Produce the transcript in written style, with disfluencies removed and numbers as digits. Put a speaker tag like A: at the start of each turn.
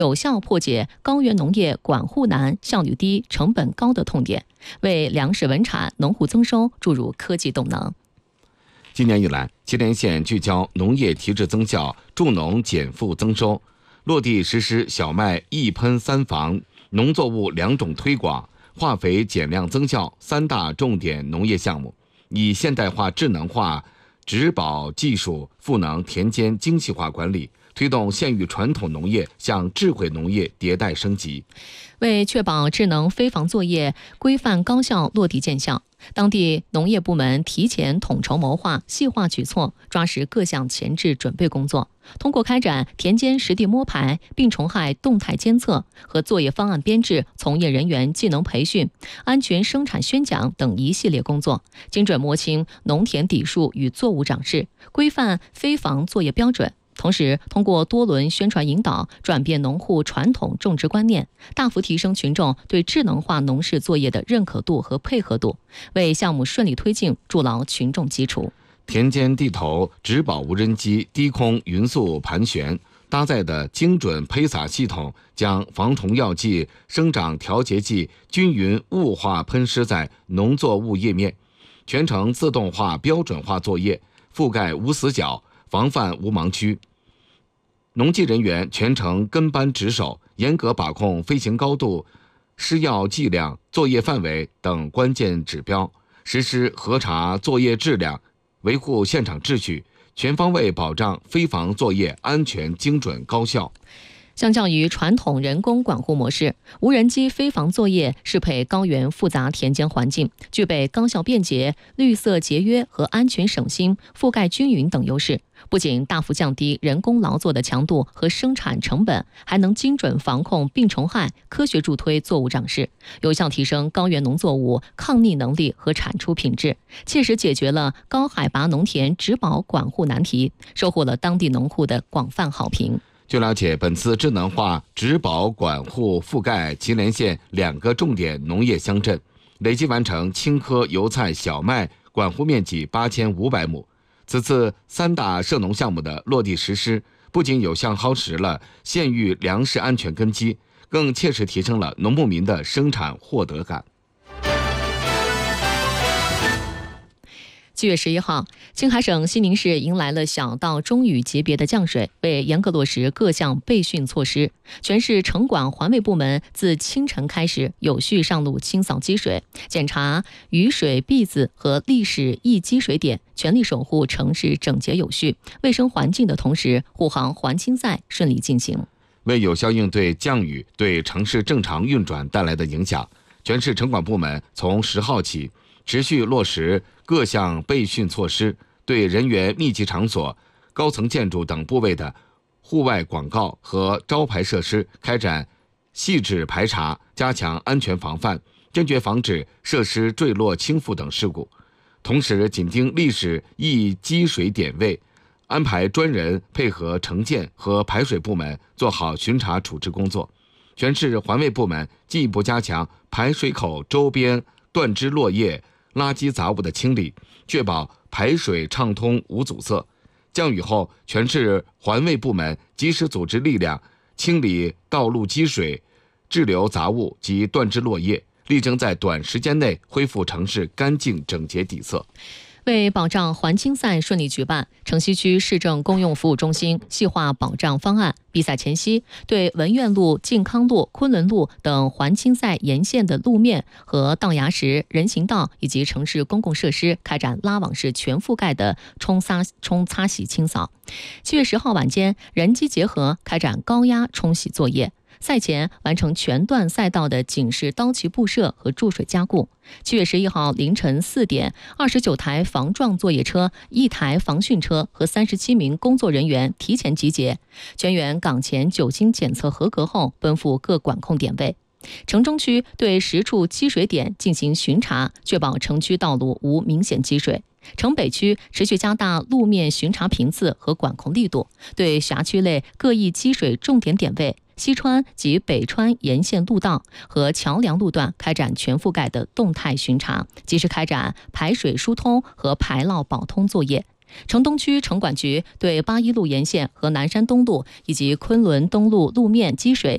A: 有效破解高原农业管护难、效率低、成本高的痛点，为粮食稳产、农户增收注入科技动能。
B: 今年以来，祁连县聚焦农业提质增效，助农减负增收，落地实施小麦1喷3防、农作物2种推广、化肥减量增效3大重点农业项目，以现代化、智能化植保技术赋能田间精细化管理，推动县域传统农业向智慧农业迭代升级。
A: 为确保智能飞防作业规范高效落地见效，当地农业部门提前统筹谋划、细化举措，抓实各项前置准备工作。通过开展田间实地摸排、病虫害动态监测和作业方案编制、从业人员技能培训、安全生产宣讲等一系列工作，精准摸清农田底数与作物长势，规范飞防作业标准。同时，通过多轮宣传引导，转变农户传统种植观念，大幅提升群众对智能化农事作业的认可度和配合度，为项目顺利推进筑牢群众基础。
B: 田间地头植保无人机低空匀速盘旋搭载的精准喷洒系统，将防虫药剂、生长调节剂均匀雾化喷施在农作物叶面，全程自动化标准化作业，覆盖无死角，防范无盲区。农技人员全程跟班值守，严格把控飞行高度、施药剂量、作业范围等关键指标，实施核查作业质量，维护现场秩序，全方位保障飞防作业安全、精准、高效。
A: 相较于传统人工管护模式，无人机飞防作业适配高原复杂田间环境，具备高效便捷、绿色节约和安全省心、覆盖均匀等优势。不仅大幅降低人工劳作的强度和生产成本，还能精准防控病虫害，科学助推作物长势，有效提升高原农作物抗逆能力和产出品质，切实解决了高海拔农田植保管护难题，收获了当地农户的广泛好评。
B: 据了解，本次智能化植保管护覆盖祁连县2个重点农业乡镇，累计完成青稞、油菜、小麦管护面积8500亩。此次3大涉农项目的落地实施，不仅有效夯实了县域粮食安全根基，更切实提升了农牧民的生产获得感。
A: 7月11号，青海省西宁市迎来了小到中雨级别的降水，为严格落实各项备汛措施，全市城管环卫部门自清晨开始有序上路清扫积水，检查雨水篦子和历史易积水点，全力守护城市整洁有序、卫生环境的同时，护航环清赛顺利进行。
B: 为有效应对降雨对城市正常运转带来的影响，全市城管部门从10号起持续落实各项备汛措施，对人员密集场所、高层建筑等部位的户外广告和招牌设施开展细致排查，加强安全防范，坚决防止设施坠落倾覆等事故。同时，紧盯历史易积水点位，安排专人配合城建和排水部门做好巡查处置工作。全市环卫部门进一步加强排水口周边断枝落叶、垃圾杂物的清理，确保排水畅通无阻塞。降雨后，全市环卫部门及时组织力量清理道路积水、滞留杂物及断枝落叶，力争在短时间内恢复城市干净整洁底色。
A: 为保障环清赛顺利举办，城西区市政公用服务中心细化保障方案。比赛前夕，对文苑路、靖康路、昆仑路等环清赛沿线的路面和道牙石、人行道以及城市公共设施开展拉网式全覆盖的冲擦洗清扫。7月10号晚间，人机结合开展高压冲洗作业。赛前完成全段赛道的警示刀旗布设和注水加固。7月11号凌晨4点，29台防撞作业车、1台防汛车和37名工作人员提前集结，全员岗前酒精检测合格后奔赴各管控点位。城中区对10处积水点进行巡查，确保城区道路无明显积水。城北区持续加大路面巡查频次和管控力度，对辖区内各易积水重点点位、西川及北川沿线路道和桥梁路段开展全覆盖的动态巡查，及时开展排水疏通和排涝保通作业。城东区城管局对8一路沿线和南山东路以及昆仑东路路面积水